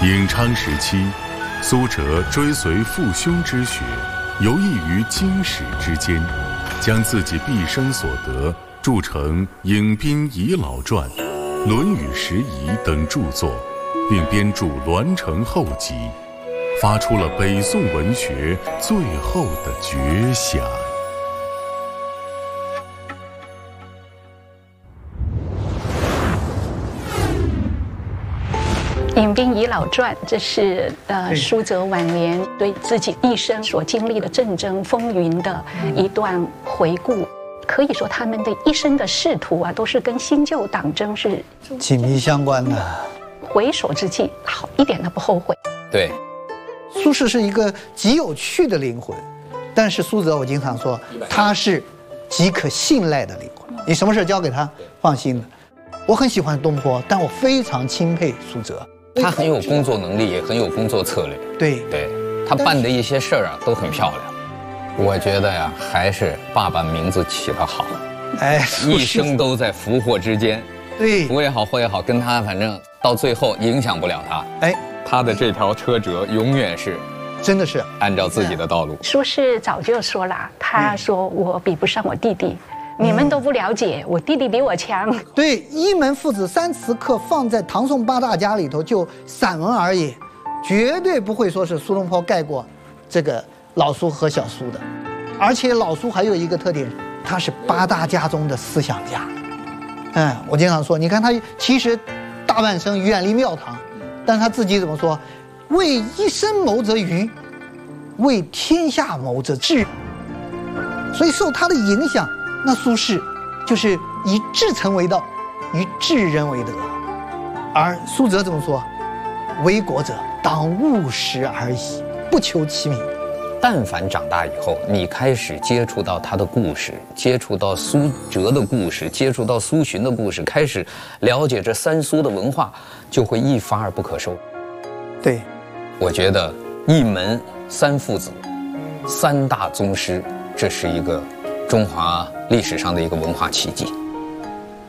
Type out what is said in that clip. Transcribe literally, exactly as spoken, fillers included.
颍昌时期，苏辙追随父兄之学，游弋于经史之间，将自己毕生所得著成《颍宾遗老传》《论语拾遗》等著作，并编著《栾城后集》，发出了北宋文学最后的绝响。 《颍宾遗老传》，这是呃苏辙晚年对自己一生所经历的战争风云的一段回顾。可以说，他们的一生的仕途啊，都是跟新旧党争是紧密相关的。 回首之际，好一点都不后悔。 对， 苏轼是一个极有趣的灵魂，但是苏辙，我经常说他是极可信赖的灵魂。你什么事交给他，放心的。我很喜欢东坡，但我非常钦佩苏辙。 他很有工作能力，也很有工作策略。 对， 对他办的一些事儿啊，都很漂亮。我觉得呀，还是爸爸名字起得好， 哎， 一生都在福祸之间。 对， 福也好，祸也好，跟他反正到最后影响不了他。 哎， 他的这条车辙永远是， 真的是按照自己的道路。 苏轼早就说了，他说我比不上我弟弟。你们都不了解，我弟弟比我强。 对，一门父子三词课放在唐宋八大家里头就散文而已，绝对不会说是苏东坡盖过这个老苏和小苏的。而且老苏还有一个特点，他是八大家中的思想家。嗯，我经常说，你看他其实大半生远离庙堂，但他自己怎么说？为一生谋则愚，为天下谋则智。所以受他的影响，那苏轼就是以至诚为道，以治人为德。而苏辙怎么说？为国者当务实而已，不求其名。 但凡长大以后，你开始接触到他的故事，接触到苏辙的故事，接触到苏洵的故事，开始了解这三苏的文化，就会一发而不可收。 对， 我觉得一门三父子，三大宗师，这是一个中华历史上的一个文化奇迹。